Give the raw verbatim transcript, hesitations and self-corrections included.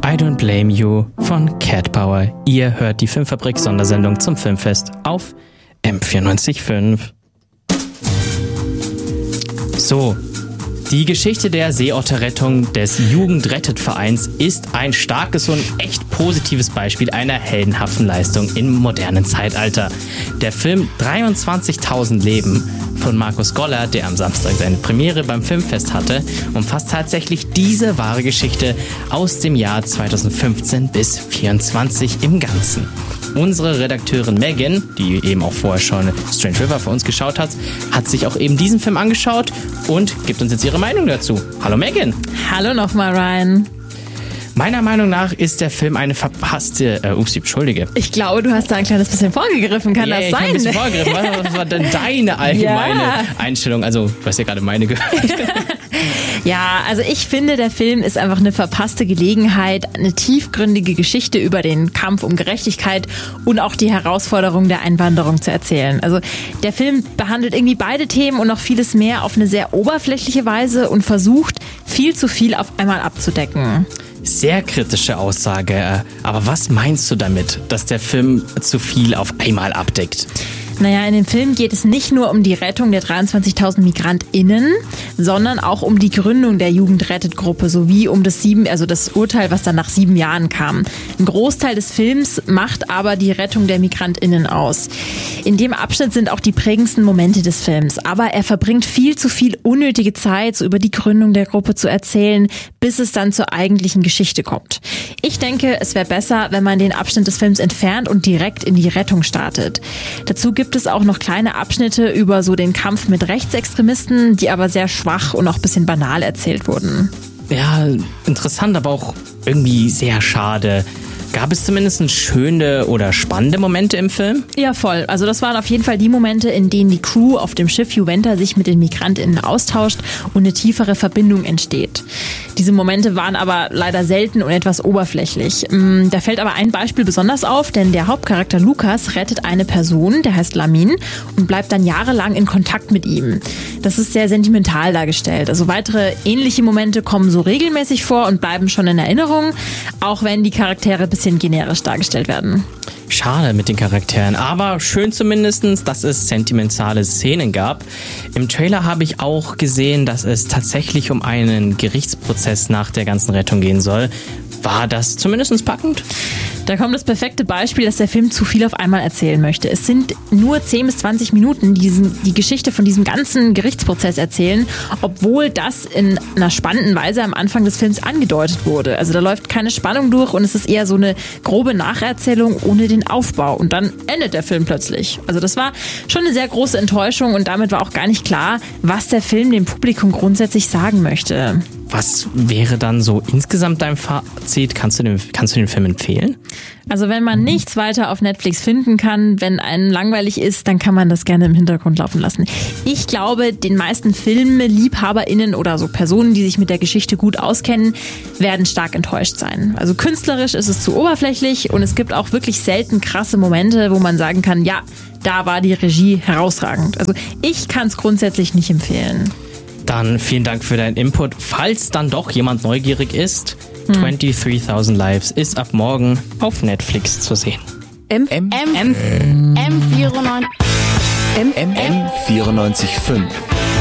I Don't Blame You von Cat Power. Ihr hört die Filmfabrik-Sondersendung zum Filmfest auf M vierundneunzig Komma fünf. So, die Geschichte der Seeotterrettung des Jugendrettet-Vereins ist ein starkes und echt positives Beispiel einer heldenhaften Leistung im modernen Zeitalter. Der Film dreiundzwanzigtausend Leben von Markus Goller, der am Samstag seine Premiere beim Filmfest hatte, umfasst tatsächlich diese wahre Geschichte aus dem Jahr zweitausendfünfzehn bis vierundzwanzig im Ganzen. Unsere Redakteurin Megan, die eben auch vorher schon Strange River für uns geschaut hat, hat sich auch eben diesen Film angeschaut und gibt uns jetzt ihre Meinung dazu. Hallo Megan. Hallo nochmal, Ryan. Meiner Meinung nach ist der Film eine verpasste... Äh, ups, entschuldige. Ich glaube, du hast da ein kleines bisschen vorgegriffen. Kann yeah, das ich sein? Ich habe ein bisschen vorgegriffen. Was, was war denn deine allgemeine ja. Einstellung? Also, du hast ja gerade meine gehört. Ja, also ich finde, der Film ist einfach eine verpasste Gelegenheit, eine tiefgründige Geschichte über den Kampf um Gerechtigkeit und auch die Herausforderung der Einwanderung zu erzählen. Also der Film behandelt irgendwie beide Themen und noch vieles mehr auf eine sehr oberflächliche Weise und versucht, viel zu viel auf einmal abzudecken. Sehr kritische Aussage. Aber was meinst du damit, dass der Film zu viel auf einmal abdeckt? Naja, in dem Film geht es nicht nur um die Rettung der dreiundzwanzigtausend MigrantInnen, sondern auch um die Gründung der Jugendrettet-Gruppe sowie um das sieben, also das Urteil, was dann nach sieben Jahren kam. Ein Großteil des Films macht aber die Rettung der MigrantInnen aus. In dem Abschnitt sind auch die prägendsten Momente des Films, aber er verbringt viel zu viel unnötige Zeit, so über die Gründung der Gruppe zu erzählen, bis es dann zur eigentlichen Geschichte kommt. Ich denke, es wäre besser, wenn man den Abschnitt des Films entfernt und direkt in die Rettung startet. Dazu gibt es auch noch kleine Abschnitte über so den Kampf mit Rechtsextremisten, die aber sehr schwach und auch ein bisschen banal erzählt wurden. Ja, interessant, aber auch irgendwie sehr schade. Gab es zumindest schöne oder spannende Momente im Film? Ja, voll. Also das waren auf jeden Fall die Momente, in denen die Crew auf dem Schiff Juventa sich mit den MigrantInnen austauscht und eine tiefere Verbindung entsteht. Diese Momente waren aber leider selten und etwas oberflächlich. Da fällt aber ein Beispiel besonders auf, denn der Hauptcharakter Lukas rettet eine Person, der heißt Lamin, und bleibt dann jahrelang in Kontakt mit ihm. Das ist sehr sentimental dargestellt. Also weitere ähnliche Momente kommen so regelmäßig vor und bleiben schon in Erinnerung, auch wenn die Charaktere ein bisschen generisch dargestellt werden. Schade mit den Charakteren, aber schön zumindestens, dass es sentimentale Szenen gab. Im Trailer habe ich auch gesehen, dass es tatsächlich um einen Gerichtsprozess nach der ganzen Rettung gehen soll. War das zumindest packend? Da kommt das perfekte Beispiel, dass der Film zu viel auf einmal erzählen möchte. Es sind nur zehn bis zwanzig Minuten, die diesen, die Geschichte von diesem ganzen Gerichtsprozess erzählen, obwohl das in einer spannenden Weise am Anfang des Films angedeutet wurde. Also da läuft keine Spannung durch und es ist eher so eine grobe Nacherzählung ohne den Aufbau. Und dann endet der Film plötzlich. Also das war schon eine sehr große Enttäuschung und damit war auch gar nicht klar, was der Film dem Publikum grundsätzlich sagen möchte. Was wäre dann so insgesamt dein Fazit? Kannst du den, kannst du den Film empfehlen? Also wenn man nichts weiter auf Netflix finden kann, wenn einem langweilig ist, dann kann man das gerne im Hintergrund laufen lassen. Ich glaube, den meisten FilmliebhaberInnen oder so Personen, die sich mit der Geschichte gut auskennen, werden stark enttäuscht sein. Also künstlerisch ist es zu oberflächlich und es gibt auch wirklich selten krasse Momente, wo man sagen kann, ja, da war die Regie herausragend. Also ich kann es grundsätzlich nicht empfehlen. Dann vielen Dank für deinen Input. Falls dann doch jemand neugierig ist, hm. dreiundzwanzigtausend Lives ist ab morgen auf Netflix zu sehen. M M M M vierundneunzig M vierundneunzig Komma fünf